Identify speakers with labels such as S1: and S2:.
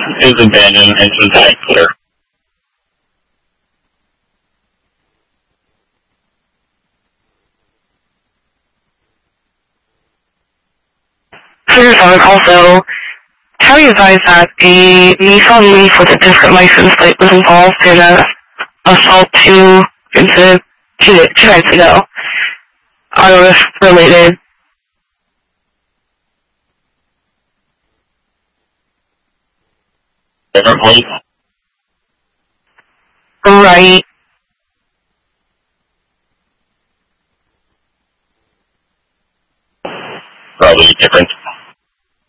S1: is abandoned and so that clear.
S2: For your phone, also, how do you advise that a Nissan Leaf with a different license plate was involved in a assault two incident two nights ago? Auto related.
S1: Different place?
S2: Right.